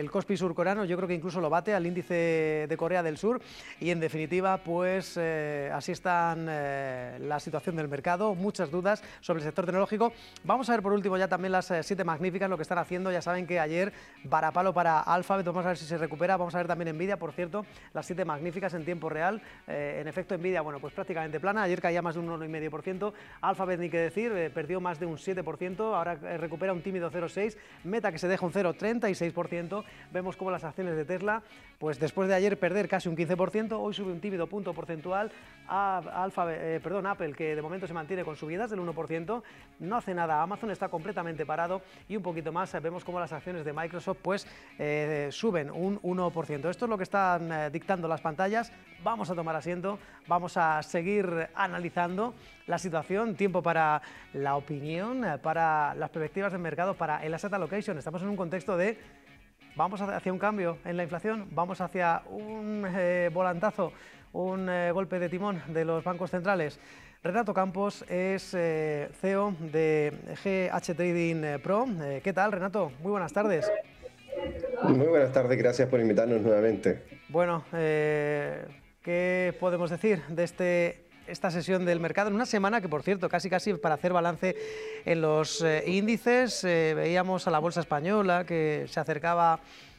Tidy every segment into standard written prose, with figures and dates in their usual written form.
el Kospi surcoreano, yo creo que incluso lo bate al índice de Corea del Sur y en definitiva pues así está la situación del mercado, muchas dudas sobre el sector tecnológico. Vamos a ver por último ya también las 7 magníficas, lo que están haciendo. Ya saben que ayer varapalo para Alphabet, vamos a ver si se recupera. Vamos a ver también Nvidia, por cierto, las 7 magníficas en tiempo real. En efecto, Nvidia, bueno, pues prácticamente plana, ayer caía más de un 1,5%, Alphabet ni qué decir, perdió más de un 7%, ahora recupera un tímido 0,6%, Meta que se deja un 0,36%, vemos como las acciones de Tesla, pues después de ayer perder casi un 15%, hoy sube un tímido punto porcentual. Apple, que de momento se mantiene con subidas del 1%, no hace nada. Amazon está completamente parado y un poquito más vemos como las acciones de Microsoft pues suben un 1%. Esto es lo que están dictando las pantallas. Vamos a tomar asiento, vamos a seguir analizando la situación. Tiempo para la opinión, para las perspectivas del mercado, para el asset allocation. Estamos en un contexto de vamos hacia un cambio en la inflación, vamos hacia un volantazo, un golpe de timón de los bancos centrales. Renato Campos es CEO de GH Trading Pro. ¿Qué tal, Renato? Muy buenas tardes. Muy buenas tardes, gracias por invitarnos nuevamente. Bueno, ¿qué podemos decir de esta sesión del mercado? En una semana que, por cierto, casi para hacer balance en los índices, veíamos a la bolsa española que se acercaba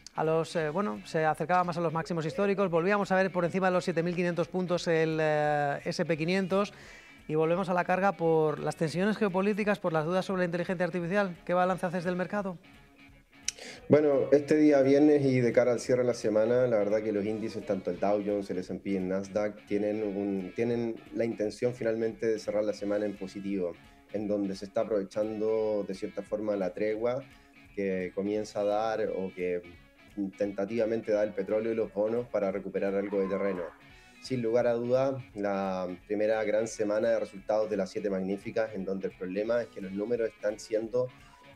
se acercaba más a los máximos históricos. Volvíamos a ver por encima de los 7.500 puntos el SP500 y volvemos a la carga por las tensiones geopolíticas, por las dudas sobre la inteligencia artificial. ¿Qué balance haces del mercado? Bueno, este día viernes y de cara al cierre de la semana, la verdad que los índices, tanto el Dow Jones, el S&P y el Nasdaq, tienen la intención finalmente de cerrar la semana en positivo, en donde se está aprovechando de cierta forma la tregua que comienza a dar o que tentativamente da el petróleo y los bonos para recuperar algo de terreno. Sin lugar a duda, la primera gran semana de resultados de las 7 magníficas, en donde el problema es que los números están siendo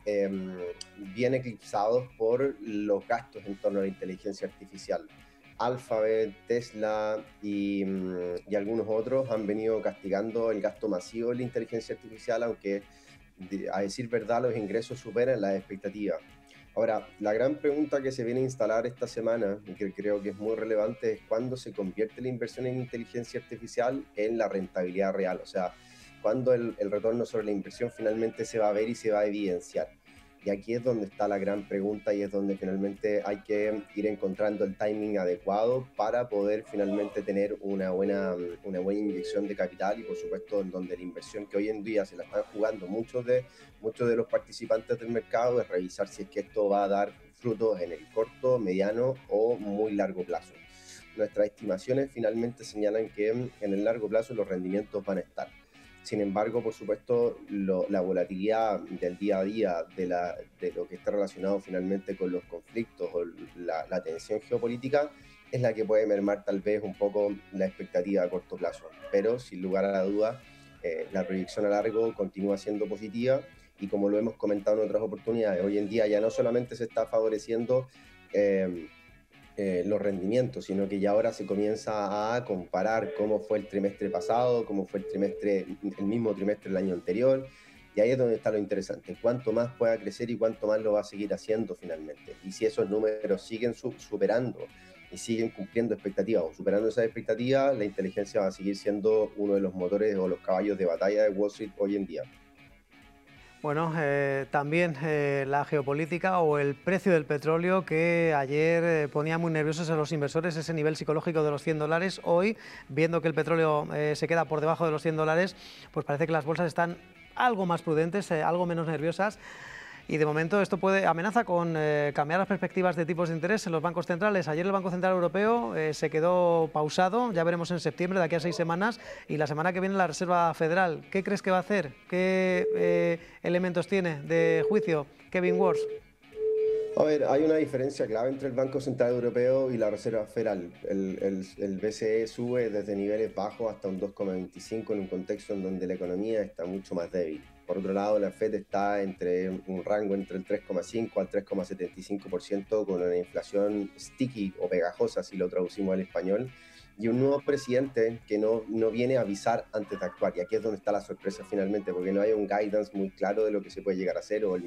bien eclipsados por los gastos en torno a la inteligencia artificial. Alphabet, Tesla y algunos otros han venido castigando el gasto masivo en la inteligencia artificial, aunque a decir verdad los ingresos superan las expectativas. Ahora, la gran pregunta que se viene a instalar esta semana, y que creo que es muy relevante, es cuándo se convierte la inversión en inteligencia artificial en la rentabilidad real, o sea, cuándo el retorno sobre la inversión finalmente se va a ver y se va a evidenciar. Y aquí es donde está la gran pregunta y es donde finalmente hay que ir encontrando el timing adecuado para poder finalmente tener una buena inyección de capital y por supuesto en donde la inversión que hoy en día se la están jugando muchos de los participantes del mercado es revisar si es que esto va a dar frutos en el corto, mediano o muy largo plazo. Nuestras estimaciones finalmente señalan que en el largo plazo los rendimientos van a estar. Sin embargo, por supuesto, la volatilidad del día a día de lo que está relacionado finalmente con los conflictos o la tensión geopolítica es la que puede mermar tal vez un poco la expectativa a corto plazo. Pero, sin lugar a la duda, la proyección a largo continúa siendo positiva y como lo hemos comentado en otras oportunidades, hoy en día ya no solamente se está favoreciendo los rendimientos, sino que ya ahora se comienza a comparar cómo fue el trimestre pasado, cómo fue el mismo trimestre del año anterior, y ahí es donde está lo interesante, cuánto más pueda crecer y cuánto más lo va a seguir haciendo finalmente, y si esos números siguen superando y siguen cumpliendo expectativas o superando esas expectativas, la inteligencia va a seguir siendo uno de los motores o los caballos de batalla de Wall Street hoy en día. Bueno, también la geopolítica o el precio del petróleo que ayer ponía muy nerviosos a los inversores, ese nivel psicológico de los $100. Hoy, viendo que el petróleo se queda por debajo de los $100, pues parece que las bolsas están algo más prudentes, algo menos nerviosas. Y de momento esto amenaza con cambiar las perspectivas de tipos de interés en los bancos centrales. Ayer el Banco Central Europeo se quedó pausado, ya veremos en septiembre, de aquí a 6 semanas, y la semana que viene la Reserva Federal. ¿Qué crees que va a hacer? ¿Qué elementos tiene de juicio Kevin Warsh? A ver, hay una diferencia clave entre el Banco Central Europeo y la Reserva Federal. El BCE sube desde niveles bajos hasta un 2,25 en un contexto en donde la economía está mucho más débil. Por otro lado, la Fed está entre un rango entre el 3,5 al 3,75% con una inflación sticky o pegajosa, si lo traducimos al español, y un nuevo presidente que no viene a avisar antes de actuar. Y aquí es donde está la sorpresa finalmente, porque no hay un guidance muy claro de lo que se puede llegar a hacer o el